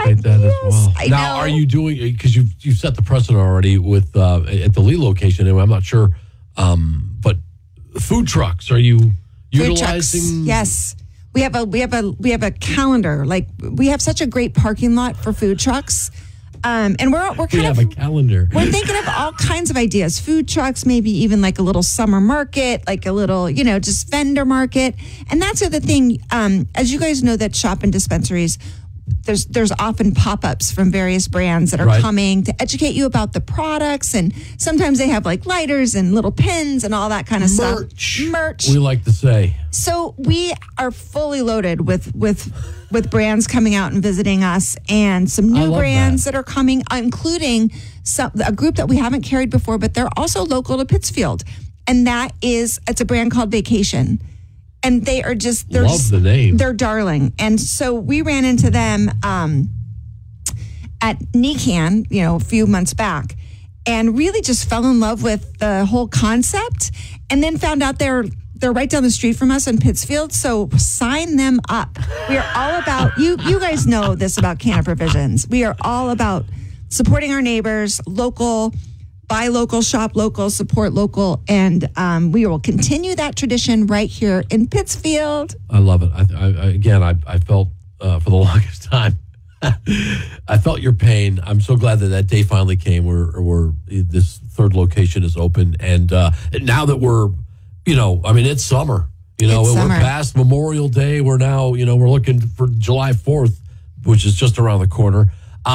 appreciate that as well. I Now, know. are you doing, because you've set the precedent already with at the Lee location, anyway, I'm not sure, but food trucks, are you utilizing? Food trucks, yes. We have a calendar. Like, we have such a great parking lot for food trucks. And we're kind of a calendar. We're thinking of all kinds of ideas. Food trucks, maybe even like a little summer market, like a little, just vendor market. And that's the other thing. As you guys know, that shop and dispensaries, there's often pop-ups from various brands that are coming to educate you about the products, and sometimes they have like lighters and little pins and all that kind of stuff. Merch. We like to say. So we are fully loaded with brands coming out and visiting us, and some new brands that are coming, including a group that we haven't carried before, but they're also local to Pittsfield, and it's a brand called Vacation. And they are love the name. They're darling. And so we ran into them at NECAN, a few months back, and really just fell in love with the whole concept, and then found out they're right down the street from us in Pittsfield. So sign them up. We are all about, you guys know this about Canna Provisions. We are all about supporting our neighbors, local, buy local, shop local, support local, and we will continue that tradition right here in Pittsfield. I love it. I felt for the longest time, I felt your pain. I'm so glad that day finally came where this third location is open. And now that we're, it's summer, we're past Memorial Day. We're now, we're looking for July 4th, which is just around the corner.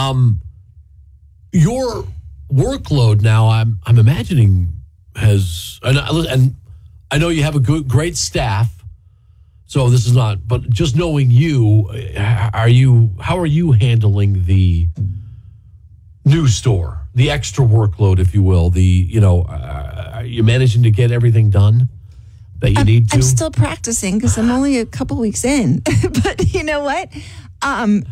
Your workload now, I'm imagining and I know you have a great staff, so this is not, but just knowing you, how are you handling the new store, the extra workload, if you will, are you managing to get everything done that you need to? I'm still practicing because I'm only a couple weeks in, but you know what? I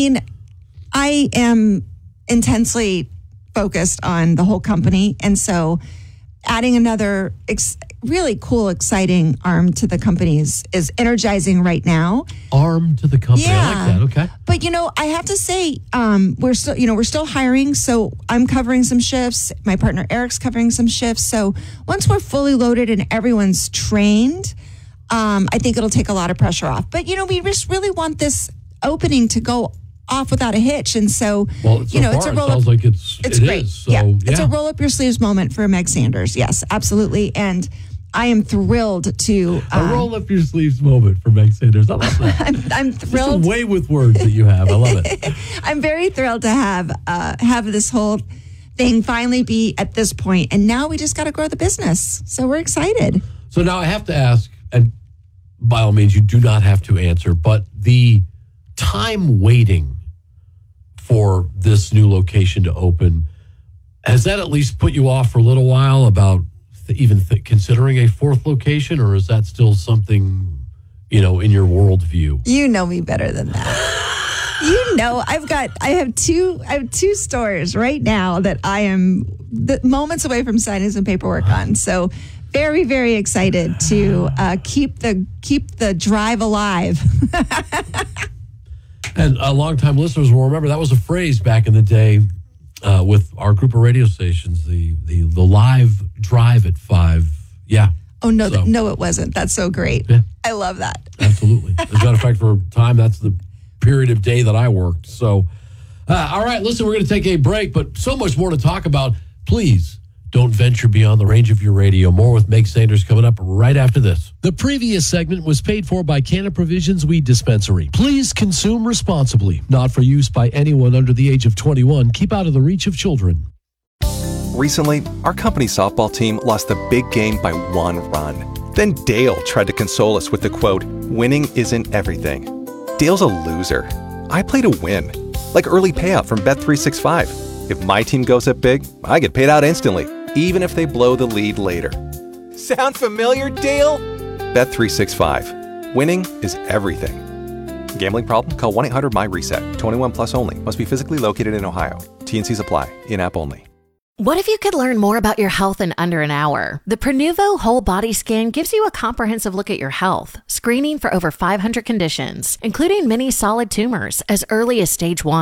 am intensely focused on the whole company, and so adding another really cool, exciting arm to the company is energizing right now. Arm to the company, I like that. Okay, but I have to say, we're still hiring. So I'm covering some shifts. My partner Eric's covering some shifts. So once we're fully loaded and everyone's trained, I think it'll take a lot of pressure off. But we just really want this opening to go off without a hitch, and so it's a roll up. Sounds like it's great. It's a roll up your sleeves moment for Meg Sanders. Yes, absolutely, and I am thrilled to a roll up your sleeves moment for Meg Sanders. I love that. I'm thrilled. It's a way with words that you have. I love it. I'm very thrilled to have this whole thing finally be at this point, and now we just got to grow the business. So we're excited. So now I have to ask, and by all means, you do not have to answer, but the time waiting for this new location to open, has that at least put you off for a little while about considering a fourth location, or is that still something, in your worldview? You know me better than that. I have two stores right now that I am moments away from signing some paperwork on. So very, very excited to keep the drive alive. And longtime listeners will remember that was a phrase back in the day with our group of radio stations, the live drive at 5. Yeah. Oh, no, no, it wasn't. That's so great. Yeah. I love that. Absolutely. As a matter of fact, for a time, that's the period of day that I worked. So, all right, listen, we're going to take a break, but so much more to talk about. Please don't venture beyond the range of your radio. More with Meg Sanders coming up right after this. The previous segment was paid for by Canna Provisions Weed Dispensary. Please consume responsibly. Not for use by anyone under the age of 21. Keep out of the reach of children. Recently, our company softball team lost the big game by 1 run. Then Dale tried to console us with the quote, "Winning isn't everything." Dale's a loser. I play to win. Like early payout from Bet365. If my team goes up big, I get paid out instantly, even if they blow the lead later. Sound familiar, Dale? Bet365. Winning is everything. Gambling problem? Call 1-800-MY-RESET. 21 plus only. Must be physically located in Ohio. T&Cs apply. In-app only. What if you could learn more about your health in under an hour? The Prenuvo Whole Body Scan gives you a comprehensive look at your health, screening for over 500 conditions, including many solid tumors as early as stage 1.